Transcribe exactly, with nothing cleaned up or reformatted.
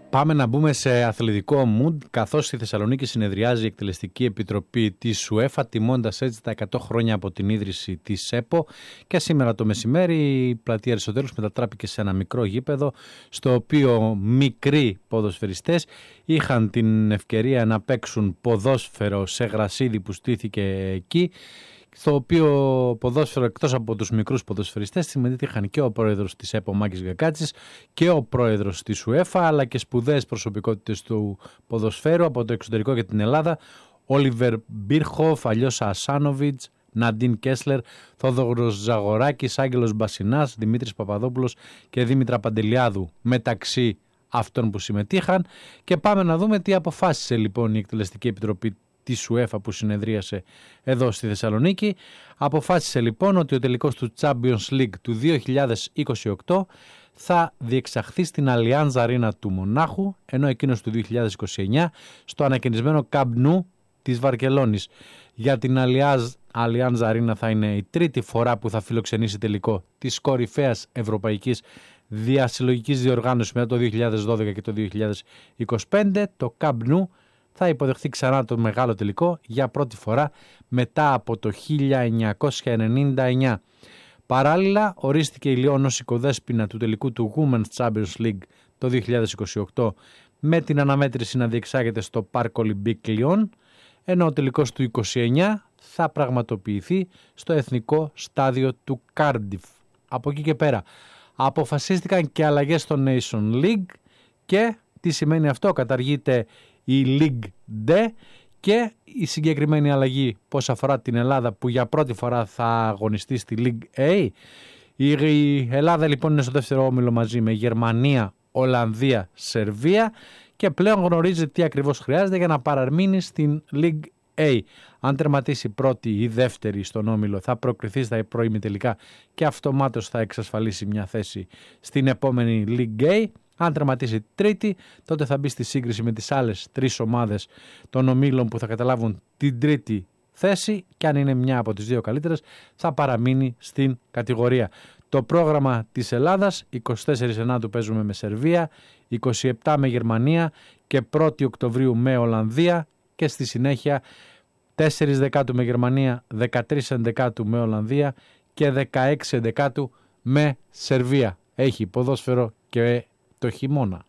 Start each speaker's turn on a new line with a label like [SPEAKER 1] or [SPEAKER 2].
[SPEAKER 1] Πάμε να μπούμε σε αθλητικό mood, καθώς στη Θεσσαλονίκη συνεδριάζει η Εκτελεστική Επιτροπή της UEFA, τιμώντας έτσι τα εκατό χρόνια από την ίδρυση της ΕΠΟ, και σήμερα το μεσημέρι η πλατεία Αριστοτέλους μετατράπηκε σε ένα μικρό γήπεδο, στο οποίο μικροί ποδοσφαιριστές είχαν την ευκαιρία να παίξουν ποδόσφαιρο σε γρασίδι που στήθηκε εκεί, στο οποίο ποδόσφαιρο, εκτός από τους μικρούς ποδοσφαιριστές, συμμετείχαν και ο πρόεδρος της ΕΠΟ Μάκης Γκακάτσης και ο πρόεδρος της UEFA, αλλά και σπουδαίες προσωπικότητες του ποδοσφαίρου από το εξωτερικό και την Ελλάδα, Όλιβερ Μπίρχοφ, Αλιώσα Ασάνοβιτς, Ναντίν Κέσλερ, Θόδωρος Ζαγοράκης, Άγγελος Μπασινάς, Δημήτρης Παπαδόπουλος και Δήμητρα Παντελιάδου, μεταξύ αυτών που συμμετείχαν. Και πάμε να δούμε τι αποφάσισε λοιπόν η Εκτελεστική Επιτροπή της UEFA που συνεδρίασε εδώ στη Θεσσαλονίκη. Αποφάσισε λοιπόν ότι ο τελικός του Champions League του δύο χιλιάδες είκοσι οκτώ θα διεξαχθεί στην Allianz Arena του Μονάχου, ενώ εκείνος του δύο χιλιάδες είκοσι εννιά στο ανακαινισμένο Camp Nou της Βαρκελόνης. Για την Allianz, Allianz Arena θα είναι η τρίτη φορά που θα φιλοξενήσει τελικό της κορυφαίας ευρωπαϊκής διασυλλογικής διοργάνωσης μετά το δύο χιλιάδες δώδεκα και το δύο χιλιάδες είκοσι πέντε. Το Camp Nou θα υποδεχθεί ξανά το μεγάλο τελικό για πρώτη φορά μετά από το χίλια εννιακόσια ενενήντα εννιά. Παράλληλα, ορίστηκε η Λιόν ως οικοδέσποινα του τελικού του Women's Champions League το δύο χιλιάδες είκοσι οκτώ, με την αναμέτρηση να διεξάγεται στο Parc Olympique Λιόν, ενώ ο τελικός του είκοσι εννιά θα πραγματοποιηθεί στο εθνικό στάδιο του Κάρντιφ. Από εκεί και πέρα αποφασίστηκαν και αλλαγές στο Nation League. Και τι σημαίνει αυτό? Καταργείται η League D και η συγκεκριμένη αλλαγή πώς αφορά την Ελλάδα, που για πρώτη φορά θα αγωνιστεί στη League A. Η Ελλάδα λοιπόν είναι στο δεύτερο όμιλο μαζί με Γερμανία, Ολλανδία, Σερβία και πλέον γνωρίζει τι ακριβώς χρειάζεται για να παραμείνει στην League A. Αν τερματίσει πρώτη ή δεύτερη στον όμιλο θα προκριθεί στα προημιτελικά και αυτομάτως θα εξασφαλίσει μια θέση στην επόμενη League A. Αν τερματίσει τρίτη, τότε θα μπει στη σύγκριση με τις άλλες τρεις ομάδες των ομίλων που θα καταλάβουν την τρίτη θέση, και αν είναι μια από τις δύο καλύτερες θα παραμείνει στην κατηγορία. Το πρόγραμμα της Ελλάδας: είκοσι τέσσερις ενάτου παίζουμε με Σερβία, είκοσι επτά με Γερμανία και πρώτη Οκτωβρίου με Ολλανδία, και στη συνέχεια τέσσερις Δεκάτου με Γερμανία, δεκατρείς Ενδεκάτου με Ολλανδία και δεκαέξι Ενδεκάτου με Σερβία. Έχει ποδόσφαιρο και το χειμώνα.